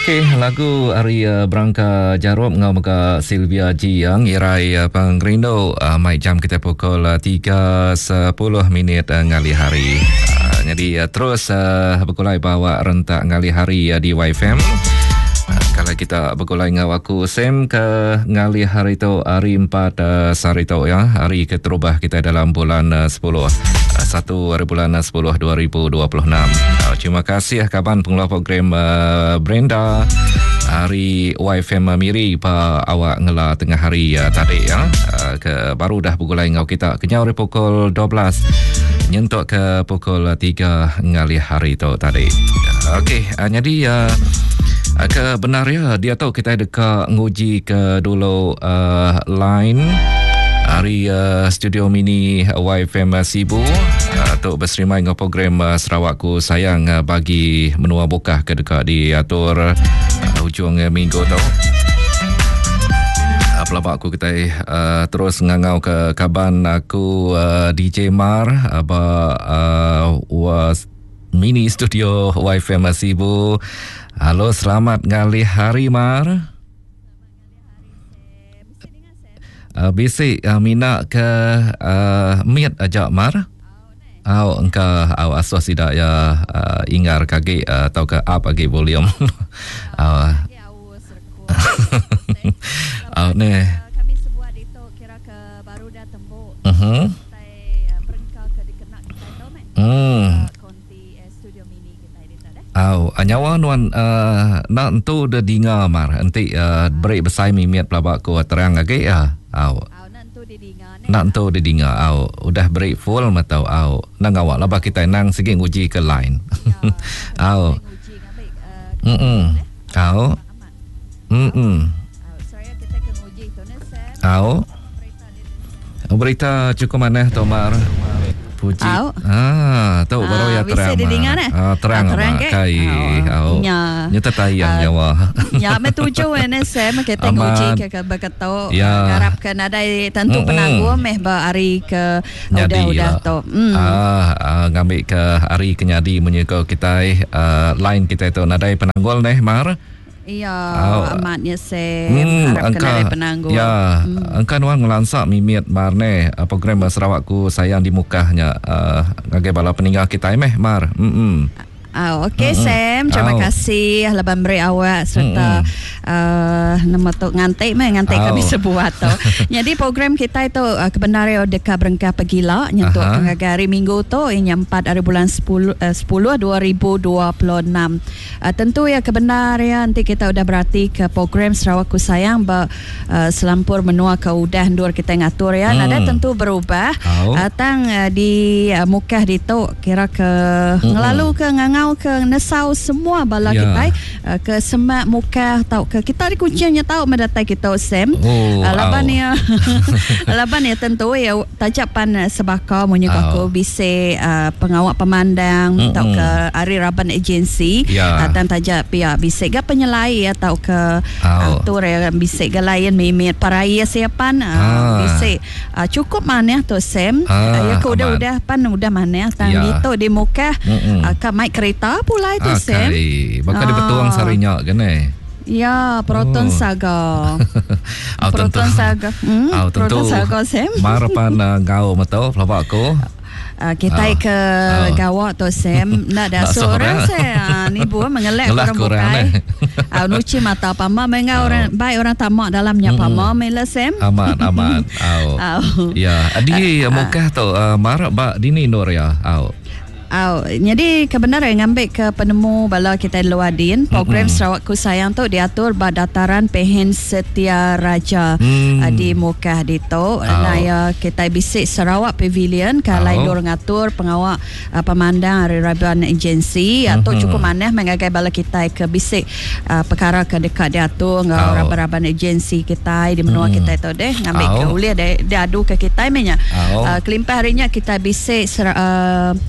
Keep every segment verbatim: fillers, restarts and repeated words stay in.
Okey, lagu Ari uh, Berangka Jarum ngau maka Sylvia G yang irai uh, pangrindo uh, mai jam kita pukul uh, tiga sepuluh minit uh, ngali hari. Uh, jadi uh, terus uh, berkulai bawa rentak ngali hari uh, di Y F M. Uh, kalau kita berkulai ngau aku Sam ke ngali hari tu hari empat uh, sari tu ya, hari keterubah kita dalam bulan uh, sepuluh. satu hari bulan sepuluh dua ribu dua puluh enam. Uh, terima kasih kawan pengelola program uh, Brenda hari Y F M Miri pa awak ngela tengah hari uh, tadi ya. Uh, ke baru dah bergulai ngau kita kenyau pukul dua belas nyentuk ke pukul tiga ngali hari tu tadi. Uh, Okey, uh, jadi uh, ke benar ya dia tahu kita dekat nguji ke dulu uh, line hari uh, studio mini Y F M Sibu uh, untuk berserimai dengan program uh, Sarawakku Sayang uh, bagi menua bokah ke dekat diatur uh, hujung uh, minggu tu. Uh, pelabak aku kita uh, terus ngangau ke kaban aku uh, D J Mar apa uh, was mini studio Y F M Sibu. Halo, selamat ngali hari Mar. Uh, bisik uh, mina ke uh, miat aja Mar. Au engka au asos tidak ya uh, ingar kaki uh, atau ke up lagi volume. Au. Au ne. Kami sebuah itu kira ke Baruda Tembok. Mhm. Kita berengkau ke dikenak kita itu mek. Hmm. Konti studio mini kita ini dah. Au anyawa nuan uh, nak entu de dinga Mar. Enti uh, break besai mimiat pelabak ko terang lagi ya. Au. Nantu didinga ni. Nantu didinga au. Udah break full matau au. Nang awak lah kita nang segi uji ke line. Au. Uji ngambil. Hmm. Au. Hmm. Saya kita ke uji tu ni Sam. Au. Berita cukup mana Tomar? Puji. Au. Ah, tahu Ah, baru ya bisa terang. didengar, Ma. eh? Ah, terang Ah, terang ma ke? kai. Au. Nya. Nyata tayang Ah, nyawa. Ya, metuju ni Sam kita Aman. uji ke ke berkata Ya. harapkan ada tentu Mm-mm. penanggung meh ba hari ke Nyadi udah-udah lah. tu. Hmm. Ah, ah, ngambil ke hari kenyadi menyuka kita uh, line kita itu nadai penanggul nih Mar. Iya, Au. amatnya Sam. Hmm, Harapkan angka ada penanggung. ya, Hmm. angka nuan ngelansak mimiat Mar ne uh, program Sarawakku Sayang di mukahnya uh, ngagai bala peninggal kita meh Mar. Hmm. Ah, okey Mm-mm. Sam, terima Au. kasih laban beri awak serta uh, nama tu ngantai meh ngantai Au. kami sebuah tu. Jadi program kita itu uh, kebenaran dekat berengkah pegila nyentuh Aha. pengagari minggu tu ini empat hari bulan sepuluh uh, sepuluh dua ribu dua puluh enam. Uh, tentu ya kebenaran nanti kita udah berarti ke program Sarawakku Sayang ba uh, selampur menua ke udah ndur kita ngatur ya. Hmm. Nada tentu berubah. Au. Uh, tang uh, di uh, mukah di tu kira ke Mm-mm. ngelalu ke ngangau ke nesau semua bala Ya. kita uh, ke semak muka tau ke kita di kuncinya tahu mendatai kita Sam. Oh, Uh, laban au. ya laban ya tentu ya tajapan uh, sebaka munyo Au. aku bise uh, pengawak pemandang Mm-mm. tau ke Ari Raban agensi Ya. uh, dan tajak pihak bise ga penyelai ya tau ke Au. atur ya bise ga lain mimit paraya siapan uh, Ah. bise uh, cukup maneh tu Sam. Ah, Uh, ya ke udah aman. udah pan udah maneh tang Ya. gitu di muka Mm-mm. uh, ke mic kereta pula itu Ah, Sam. kai. Bakal Ah. dia betuang sarinya kan eh. Ya, Proton Oh. Saga. Au, tentu. Proton Saga. Hmm, Au, tentu. Proton Saga Sam. Mar pan uh, ngau matau pelabak ko. Uh, kita Ah. ke Ah. gawak tu Sam. Nak dah Nak seorang seorang. saya. Ah, ni buah mengelak Ngelah orang korang, bukai. eh. Ah, nuci mata pama menga Ah. orang baik orang tamak dalamnya Mm-mm. pama mela Sam. Aman, aman. Au. Au. Ya, adi Ah, mukah tu uh, Mar ba dini nur ya. Au. Oh, jadi kebenaran ngambil ke penemu bala kita di Luadin program Mm-mm. Sarawakku Sayang tu diatur ba dataran Pehen Setia Raja Hmm. uh, di Mukah dito. Nah ya kita bisik Sarawak Pavilion kalau Oh. lor ngatur pengawak uh, pemandang Hari Raban agensi atau Mhm. cukup maneh mengagai bala kita ke bisik uh, perkara ke dekat diatur Oh. ngau Raban agensi kita di menua Mm-mm. kita tu deh ngambil ke Oh. uliah dia adu ke kita menya. Oh. Uh, kelimpah harinya kita bisik sera, uh, Mukah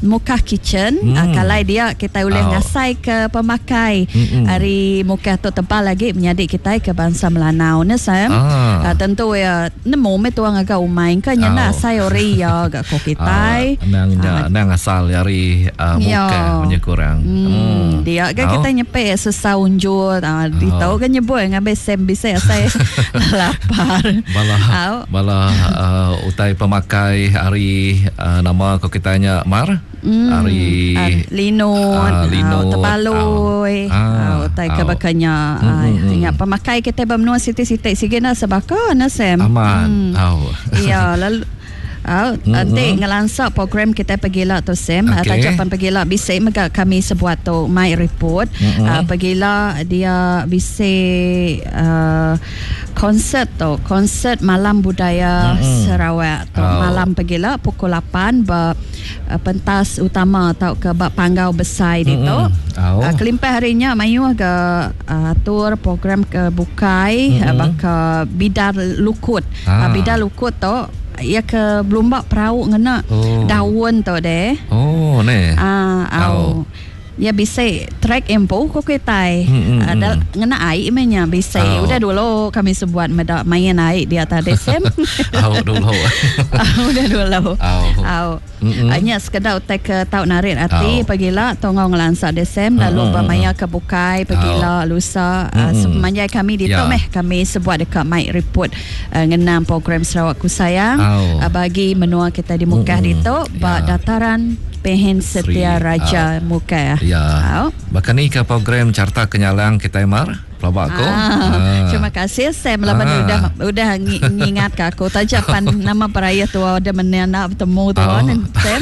kitchen. Hmm. Uh, kalau dia kita boleh Oh. ngasai ke pemakai. Mm-mm. Hari muka tu tebal lagi menyadik kita ke bangsa Melanau ne Sam. Ah. Uh, tentu ya nemu me tuang agak umai kan nyana Oh. sai ori ya agak ko kita. Ah, nang Ah. nang asal dari uh, muka Ya. punya kurang. Hmm, dia kan Oh. kita nyepe sesaunjut. Ah, di Oh. tahu kan nyebut ngabe sem bisa saya lapar. Bala Au. bala uh, utai pemakai hari uh, nama ko kitanya Mar. Hmm, Hari ah, linut, ah, linut, tepaloi, ah, ah, tai ah, kebakanya. Hmm, hmm, hmm. Ingat pemakai kita bermenua sitik-sitik sige na sebaka na Sam. aman. Au. Iya, lalu Oh, nanti ngelansak program kita pergilah tu Sam. Okay. Tajapan pergilah bisa mega kami sebuat tu my report. Mm-hmm. Uh, pergilah dia bisa uh, konsert tu, konsert malam budaya Mm-hmm. Sarawak tu. Oh. Malam pergilah pukul lapan ba uh, pentas utama tau ke bak panggau besar di tu. Mm-hmm. Oh. Uh, kelimpah harinya mayu agak uh, atur program ke bukai Mm-hmm. uh, baka bidar lukut. Ah. Uh, bidar lukut tu ia ke belumbak perahu ngena Oh. daun tu deh. Oh, ne. Ah, Oh. au. Ya bisa track empo ko ketai. Hmm, hmm, Ada hmm. ngena air menya bisa. Oh. Udah dulu kami sebuat meda main air di atas desem. Au dulu. Udah dulu. Au. Au. Mm-mm. Hanya sekedar utek ke tau narik hati Au. pergilah tongong ngelansak desem lalu Mm-mm. bermaya ke bukai pergilah lusa uh, Mm-mm. semenjak kami di Ya. tu meh kami sebuat dekat mic report uh, ngenam program Sarawak Ku Sayang Au. uh, bagi menua kita di Mukah di Mm-mm. tu ba Ya. dataran Pehen Setia Sri, Raja Mukah. Ya. Au. Bahkan ni ke program Carta Kenyalang kita Mar. Pelabak ko. Ah, terima kasih Sam laban Ah. udah udah ngi- ngingat ke aku tajapan nama peraya tu ada menena bertemu tu Oh. kan Sam.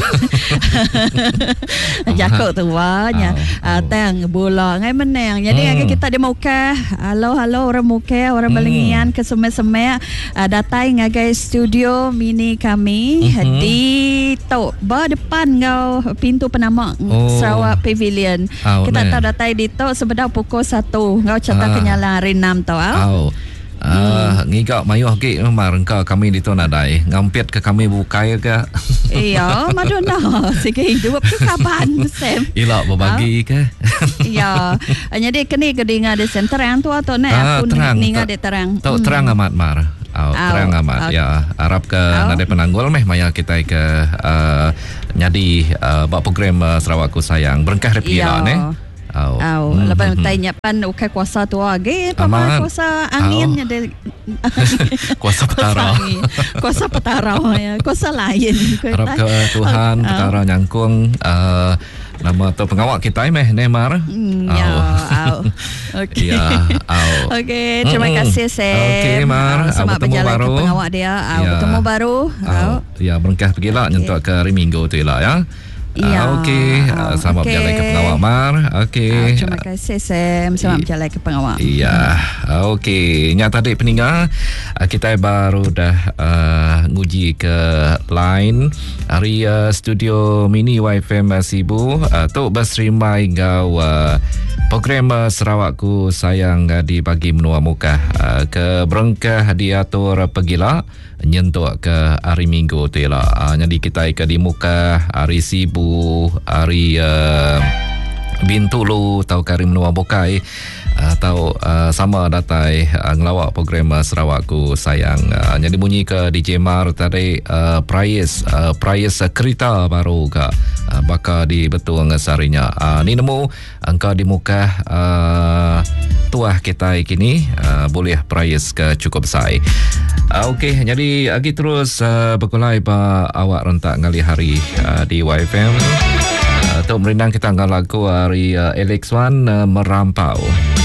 Jakok tu nya Oh. tang bola ngai menang. Jadi Hmm. hmm. kita di Mukah. Halo halo orang Mukah, orang Hmm. Belengian ke semai-semai uh, datai ngagai studio mini kami Mhm. di tu ba depan ngau pintu penama Oh. Sarawak Pavilion. Oh, Kita ne. tahu datai di tu sebenar pukul satu ngau cerita Ah. kenyalan hari enam tau ah. Au. Ah, ngigak mayuh ke Mar engkau kami di tu nadai. Ngampit ke kami bukai ke? Iya, Madonna. Sige hidup tu kapan Sam? Ilak berbagi ke? Ya. Jadi kini kedinga de sen terang tu atau ne Ah, aku terang. ninga Tak- de terang. Tok terang amat Mar. Au, Au. terang amat. Au. Ya, harap ke Au. nadai penanggul meh maya kita ke uh, nyadi uh, buat program uh, Sarawak Ku Sayang. Berengkah repila Ya. ne. Au. Au, Hmm, lepas hmm, hmm. tanya pan ukai kuasa tu age, Aman. pama kuasa anginnya de Kuasa petara. angin. Kuasa petara ya, kuasa lain. Harap ke Tuhan Au. petara nyangkung uh, nama tu pengawak kita meh ne Mar. Hmm, ya, au. Okey. Ya, au. Okey, terima Mm-mm. kasih Sam. Okey, Mar. Au, Selamat Bertemu berjalan baru. ke pengawak dia. Au, Ya. bertemu baru. Au. Oh, ya berengkah pergilah okay. Nyentuk ke hari Minggu tu lah ya. Ya. Ah, okey, Ah, uh, selamat okey. berjalan ke pengawak Mar. Okey. Au, terima kasih Sam. Selamat I- berjalan ke pengawak. Iya, okey. Nyat tadi peninggal uh, kita baru dah uh, nguji ke line hari uh, studio mini Y F M Sibu uh, tu berserimai gau uh, program uh, Sarawak Ku Sayang uh, dibagi menua muka uh, ke berengkah diatur pergilah nyentuk ke hari Minggu tu lah. Uh, jadi kita ke di muka hari Sibu, hari uh, Bintulu tau Karim Menua Bokai atau uh, sama datai uh, ngelawak program uh, Sarawak Ku Sayang. Uh, jadi bunyi ke D J Mar tadi uh, prize uh, prize uh, kereta baru ke uh, bakal di betul ngesarinya. Uh, ni nemu angka di muka uh, tuah kita kini uh, boleh prize ke cukup besar. Uh, Okey, jadi lagi terus uh, berkulai pa awak rentak ngali hari uh, di Y F M. Uh, Tok merindang kita angkat lagu hari uh, Alex Wan uh, Merampau.